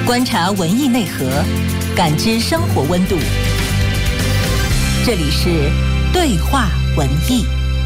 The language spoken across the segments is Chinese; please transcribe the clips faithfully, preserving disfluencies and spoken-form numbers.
观察文艺内核，感知生活温度。这里是对话文艺。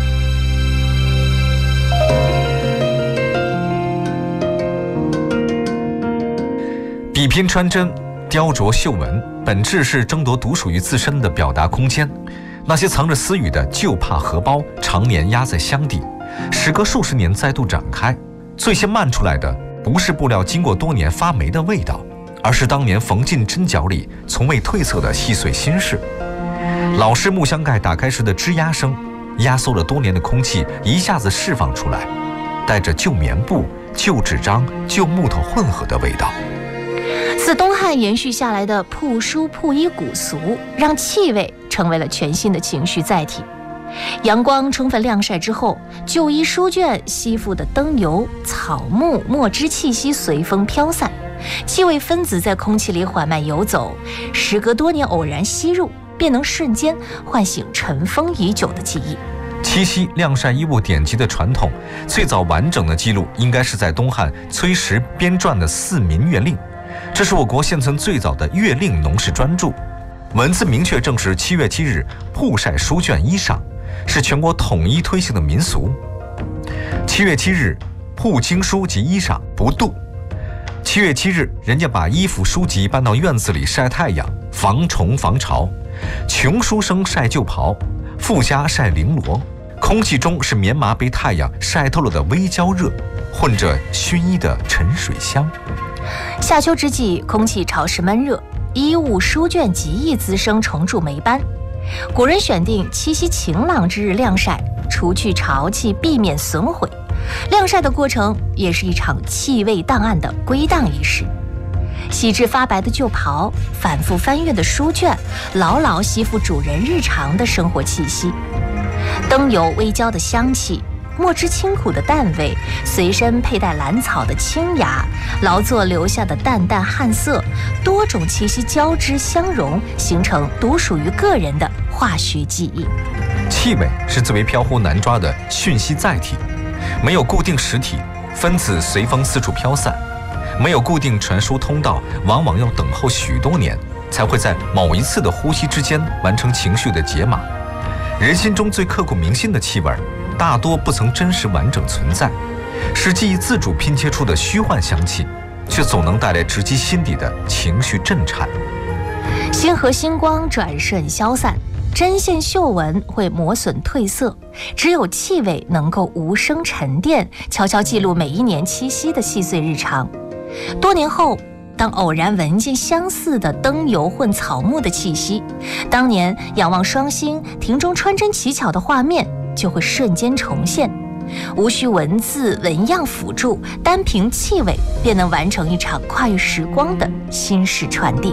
笔拼穿针，雕琢绣纹，本质是争夺独属于自身的表达空间。那些藏着私语的旧帕荷包，常年压在箱底，时隔数十年再度展开，最先漫出来的不是布料经过多年发霉的味道，而是当年缝进针脚里从未褪色的细碎心事。老式木箱盖打开时的吱呀声，压缩了多年的空气一下子释放出来，带着旧棉布、旧纸张、旧木头混合的味道。 自东汉延续下来的铺书铺衣古俗，让气味成为了全新的情绪载体。阳光充分晾晒之后，旧衣书卷吸附的灯油、草木、墨汁气息随风飘散，气味分子在空气里缓慢游走，时隔多年偶然吸入，便能瞬间唤醒尘封已久的记忆。 七夕晾晒衣物典籍的传统，最早完整的记录应该是在东汉崔实编撰的《四民月令》，这是我国现存最早的月令农事专著，文字明确证实七月七日曝晒书卷衣裳，是全国统一推行的民俗。七月七日曝经书及衣裳不度。七月七日，人家把衣服书籍搬到院子里晒太阳，防虫防潮。穷书生晒旧袍，富家晒绫罗。空气中是棉麻被太阳晒透了的微焦热，混着熏衣的沉水香。 夏秋之际，空气潮湿闷热，衣物书卷极易滋生虫蛀霉斑。古人选定七夕晴朗之日晾晒，除去潮气，避免损毁。晾晒的过程也是一场气味档案的归档仪式。洗至发白的旧袍，反复翻阅的书卷，牢牢吸附主人日常的生活气息。灯油微焦的香气，墨汁清苦的淡味，随身佩戴兰草的清雅，劳作留下的淡淡汗色，多种气息交织相融，形成独属于个人的化学记忆。 气味是最为飘忽难抓的讯息载体，没有固定实体，分子随风四处飘散；没有固定传输通道，往往要等候许多年，才会在某一次的呼吸之间完成情绪的解码。人心中最刻骨铭心的气味，大多不曾真实完整存在，是记忆自主拼接出的虚幻香气，却总能带来直击心底的情绪震颤。 星河星光转瞬消散，针线绣纹会磨损褪色，只有气味能够无声沉淀，悄悄记录每一年七夕的细碎日常。多年后，当偶然闻见相似的灯油混草木的气息，当年仰望双星庭中穿针乞巧的画面就会瞬间重现，无需文字纹样辅助，单凭气味便能完成一场跨越时光的心事传递。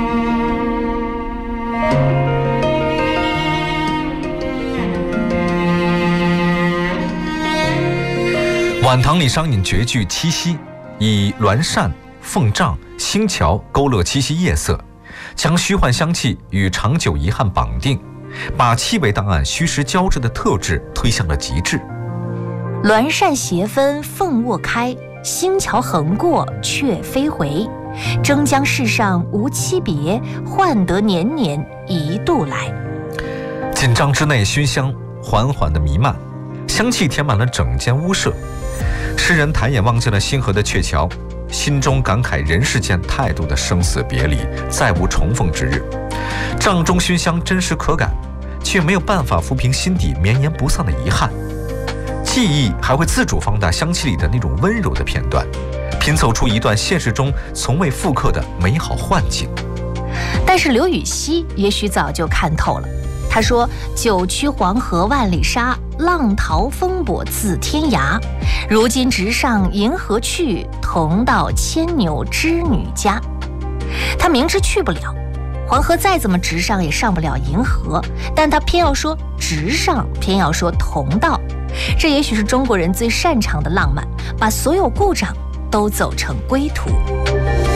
晚唐里商引绝句《七夕》，以鸾扇、凤帐、星桥勾勒七夕夜色，将虚幻香气与长久遗憾绑定，把气味档案虚实交织的特质推向了极致。 鸾扇斜分凤卧开，星桥横过雀飞回。争将世上无期别，换得年年一度来。 锦帐之内，熏香缓缓地弥漫，香气填满了整间屋舍。诗人抬眼望见了星河的鹊桥，心中感慨人世间太多的生死别离，再无重逢之日。帐中熏香真实可感，却没有办法抚平心底绵延不散的遗憾。记忆还会自主放大香气里的那种温柔的片段，拼凑出一段现实中从未复刻的美好幻境。 但是刘禹锡也许早就看透了，他说：九曲黄河万里沙，浪淘风簸自天涯。如今直上银河去，同到牵牛织女家。他明知去不了，黄河再怎么直上也上不了银河，但他偏要说直上，偏要说同到。这也许是中国人最擅长的浪漫，把所有故障都走成归途。